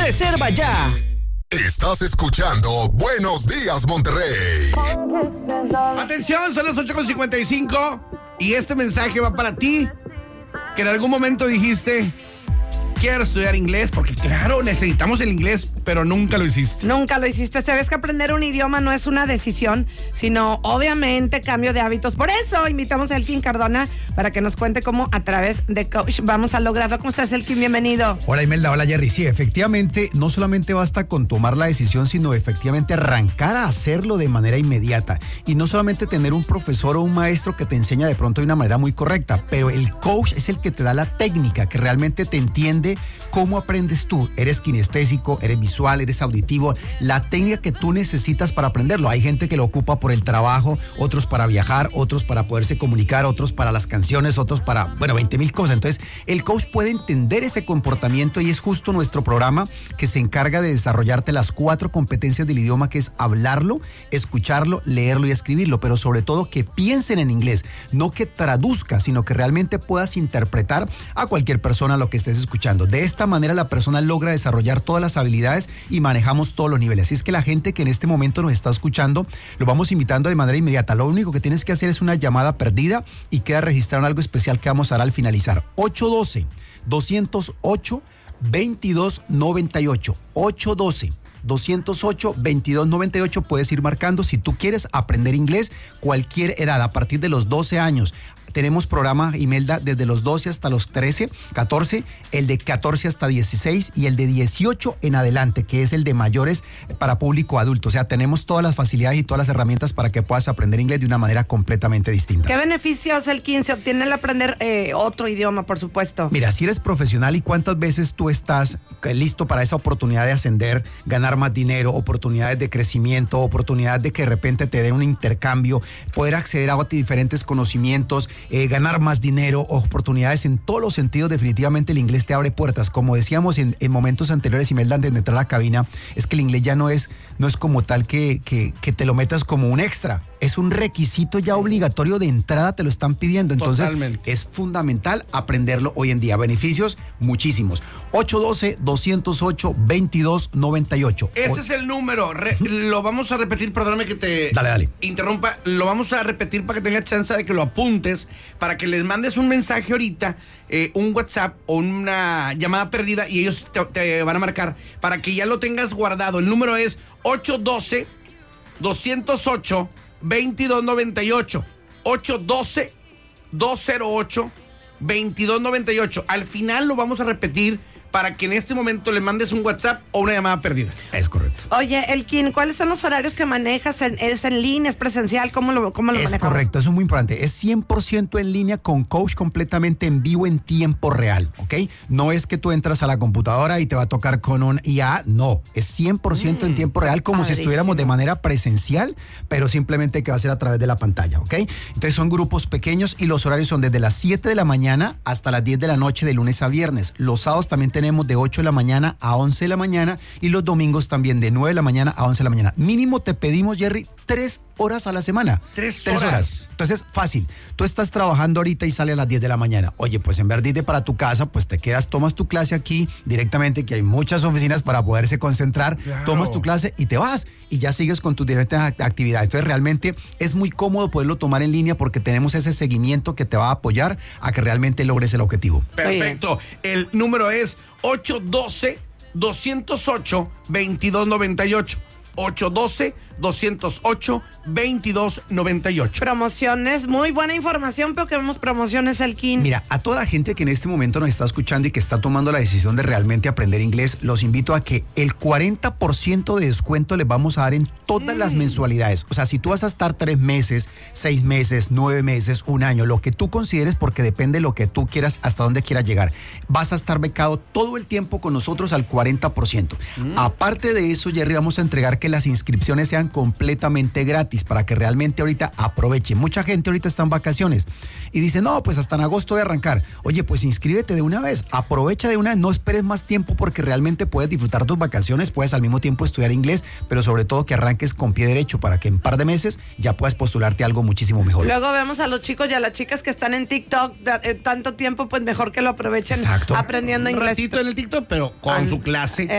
Reserva ya. Estás escuchando Buenos Días, Monterrey. Atención, son las 8:55 y este mensaje va para ti, que en algún momento dijiste: quiero estudiar inglés, porque claro, necesitamos el inglés, pero nunca lo hiciste. Nunca lo hiciste. Sabes que aprender un idioma no es una decisión, sino obviamente cambio de hábitos. Por eso invitamos a Elkin Cardona para que nos cuente cómo a través de Coach vamos a lograrlo. ¿Cómo estás, Elkin? Bienvenido. Hola, Imelda. Hola, Jerry. Sí, efectivamente, no solamente basta con tomar la decisión, sino efectivamente arrancar a hacerlo de manera inmediata. Y no solamente tener un profesor o un maestro que te enseña de pronto de una manera muy correcta, pero el coach es el que te da la técnica, que realmente te entiende cómo aprendes tú. Eres kinestésico, eres visual, eres auditivo, la técnica que tú necesitas para aprenderlo. Hay gente que lo ocupa por el trabajo, otros para viajar, otros para poderse comunicar, otros para las canciones, otros para, 20,000 cosas. Entonces, el coach puede entender ese comportamiento y es justo nuestro programa que se encarga de desarrollarte las 4 competencias del idioma, que es hablarlo, escucharlo, leerlo y escribirlo, pero sobre todo que piensen en inglés, no que traduzcas, sino que realmente puedas interpretar a cualquier persona lo que estés escuchando. De esta manera la persona logra desarrollar todas las habilidades y manejamos todos los niveles. Así es que la gente que en este momento nos está escuchando, lo vamos invitando de manera inmediata. Lo único que tienes que hacer es una llamada perdida y queda registrado en algo especial que vamos a dar al finalizar. 812-208-2298. 812-208-2298. Puedes ir marcando si tú quieres aprender inglés, cualquier edad, a partir de los 12 años. Tenemos programa, Imelda, desde los 12 hasta los 13, 14, el de 14 hasta 16 y el de 18 en adelante, que es el de mayores para público adulto. O sea, tenemos todas las facilidades y todas las herramientas para que puedas aprender inglés de una manera completamente distinta. ¿Qué beneficios, Elkin, se obtiene al aprender otro idioma, por supuesto? Mira, si eres profesional y cuántas veces tú estás listo para esa oportunidad de ascender, ganar más dinero, oportunidades de crecimiento, oportunidades de que de repente te den un intercambio, poder acceder a diferentes conocimientos, ganar más dinero, oportunidades en todos los sentidos. Definitivamente el inglés te abre puertas. Como decíamos en momentos anteriores, Imelda, antes de entrar a la cabina, es que el inglés ya no es como tal que te lo metas como un extra. Es un requisito ya obligatorio de entrada, te lo están pidiendo. Entonces, totalmente, es fundamental aprenderlo hoy en día. Beneficios muchísimos. 812-208-2298. Ese es el número. Lo vamos a repetir, perdóname que te interrumpa. Lo vamos a repetir para que tengas chance de que lo apuntes, para que les mandes un mensaje ahorita, un WhatsApp o una llamada perdida, y ellos te van a marcar para que ya lo tengas guardado. El número es 812-208-2298. 812-208-2298. Al final lo vamos a repetir para que en este momento le mandes un WhatsApp o una llamada perdida. Es correcto. Oye, Elkin, ¿cuáles son los horarios que manejas? ¿Es en línea, es presencial? ¿Cómo lo manejas? Es correcto, eso es muy importante. Es 100% en línea con coach, completamente en vivo, en tiempo real, ¿ok? No es que tú entras a la computadora y te va a tocar con un IA, no. Es 100% en tiempo real, como si estuviéramos de manera presencial, pero simplemente que va a ser a través de la pantalla, ¿ok? Entonces son grupos pequeños y los horarios son desde las 7 de la mañana hasta las 10 de la noche de lunes a viernes. Los sábados también tenemos de 8 de la mañana a 11 de la mañana y los domingos también de 9 de la mañana a 11 de la mañana. Mínimo te pedimos, Jerry, 3 horas a la semana. 3 horas. Entonces, fácil. Tú estás trabajando ahorita y sale a las 10 de la mañana. Oye, pues en vez de irte para tu casa, pues te quedas, tomas tu clase aquí directamente, que hay muchas oficinas para poderse concentrar. Claro. Tomas tu clase y te vas y ya sigues con tus diferentes actividades. Entonces, realmente es muy cómodo poderlo tomar en línea porque tenemos ese seguimiento que te va a apoyar a que realmente logres el objetivo. Perfecto. El número es 812-208-2298. 812-208-2298. Promociones, muy buena información, pero queremos promociones, Elkin. Mira, a toda la gente que en este momento nos está escuchando y que está tomando la decisión de realmente aprender inglés, los invito a que el 40% de descuento les vamos a dar en todas las mensualidades. O sea, si tú vas a estar 3 meses, 6 meses, 9 meses, 1 año, lo que tú consideres, porque depende de lo que tú quieras, hasta dónde quieras llegar, vas a estar becado todo el tiempo con nosotros al 40%. Aparte de eso, Jerry, vamos a entregar que las inscripciones sean completamente gratis para que realmente ahorita aprovechen. Mucha gente ahorita está en vacaciones y dice, no, pues hasta en agosto voy a arrancar. Oye, pues inscríbete de una vez, aprovecha de una vez, no esperes más tiempo porque realmente puedes disfrutar tus vacaciones, puedes al mismo tiempo estudiar inglés, pero sobre todo que arranques con pie derecho para que en un par de meses ya puedas postularte a algo muchísimo mejor. Luego vemos a los chicos y a las chicas que están en TikTok tanto tiempo, pues mejor que lo aprovechen. Exacto. Aprendiendo inglés. Un ratito en el TikTok, pero con su clase.